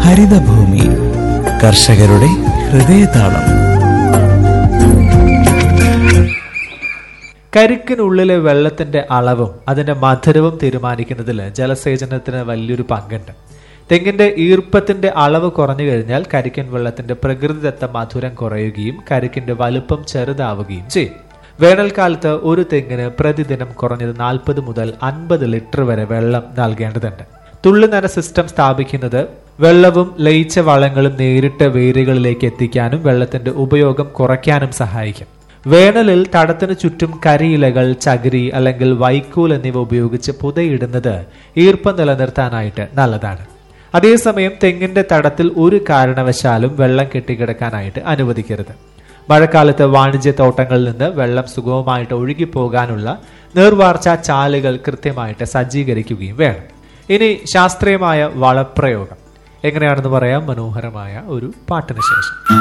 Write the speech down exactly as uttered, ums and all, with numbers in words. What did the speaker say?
ഹരിതഭൂമി കർഷകരുടെ ഹൃദയതാളം. കരിക്കിനുള്ളിലെ വെള്ളത്തിന്റെ അളവും അതിന്റെ മധുരവും തീരുമാനിക്കുന്നതിൽ ജലസേചനത്തിന് വലിയൊരു പങ്കുണ്ട്. തെങ്ങിന്റെ ഈർപ്പത്തിന്റെ അളവ് കുറഞ്ഞു കഴിഞ്ഞാൽ കരിക്കിൻ വെള്ളത്തിന്റെ പ്രകൃതിദത്ത മധുരം കുറയുകയും കരിക്കിന്റെ വലുപ്പം ചെറുതാവുകയും ചെയ്യും. വേനൽക്കാലത്ത് ഒരു തെങ്ങിന് പ്രതിദിനം കുറഞ്ഞത് നാൽപ്പത് മുതൽ അൻപത് ലിറ്റർ വരെ വെള്ളം നൽകേണ്ടതുണ്ട്. തുള്ളിനന സിസ്റ്റം സ്ഥാപിക്കുന്നത് വെള്ളവും ലയിച്ച വളങ്ങളും നേരിട്ട് വേരുകളിലേക്ക് എത്തിക്കാനും വെള്ളത്തിന്റെ ഉപയോഗം കുറയ്ക്കാനും സഹായിക്കും. വേനലിൽ തടത്തിന് ചുറ്റും കരിയിലകൾ, ചകിരി അല്ലെങ്കിൽ വൈക്കോൽ എന്നിവ ഉപയോഗിച്ച് പുതയിടുന്നത് ഈർപ്പം നിലനിർത്താനായിട്ട് നല്ലതാണ്. അതേസമയം തെങ്ങിന്റെ തടത്തിൽ ഒരു കാരണവശാലും വെള്ളം കെട്ടിക്കിടക്കാനായിട്ട് അനുവദിക്കരുത്. മഴക്കാലത്ത് വാണിജ്യ തോട്ടങ്ങളിൽ നിന്ന് വെള്ളം സുഗമമായിട്ട് ഒഴുകിപ്പോകാനുള്ള നീർവാർച്ച ചാലുകൾ കൃത്യമായിട്ട് സജ്ജീകരിക്കുകയും വേണം. ഇനി ശാസ്ത്രീയമായ വളപ്രയോഗം എങ്ങനെയാണെന്ന് പറയാം മനോഹരമായ ഒരു പാട്ടിന് ശേഷം.